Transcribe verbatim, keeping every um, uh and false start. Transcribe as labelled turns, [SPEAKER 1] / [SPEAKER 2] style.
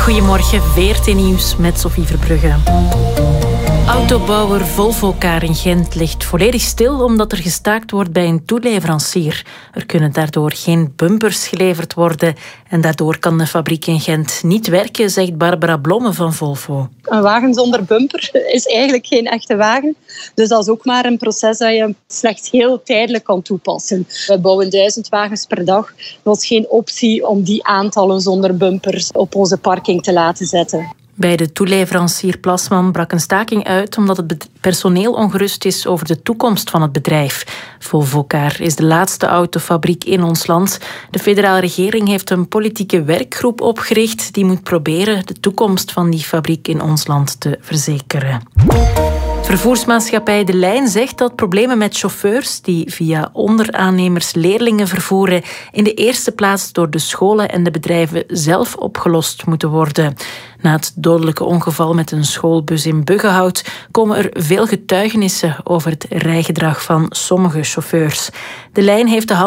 [SPEAKER 1] Goedemorgen, V R T Nieuws met Sophie Verbrugge. Autobouwer Volvo-Car in Gent ligt volledig stil omdat er gestaakt wordt bij een toeleverancier. Er kunnen daardoor geen bumpers geleverd worden en daardoor kan de fabriek in Gent niet werken, zegt Barbara Blomme van Volvo.
[SPEAKER 2] Een wagen zonder bumper is eigenlijk geen echte wagen. Dus dat is ook maar een proces dat je slechts heel tijdelijk kan toepassen. We bouwen duizend wagens per dag. Er was geen optie om die aantallen zonder bumpers op onze parking te laten zetten.
[SPEAKER 1] Bij de toeleverancier Plasman brak een staking uit omdat het personeel ongerust is over de toekomst van het bedrijf. Volvo-Car is de laatste autofabriek in ons land. De federale regering heeft een politieke werkgroep opgericht die moet proberen de toekomst van die fabriek in ons land te verzekeren. Vervoersmaatschappij De Lijn zegt dat problemen met chauffeurs die via onderaannemers leerlingen vervoeren in de eerste plaats door de scholen en de bedrijven zelf opgelost moeten worden. Na het dodelijke ongeval met een schoolbus in Buggenhout komen er veel getuigenissen over het rijgedrag van sommige chauffeurs. De Lijn heeft de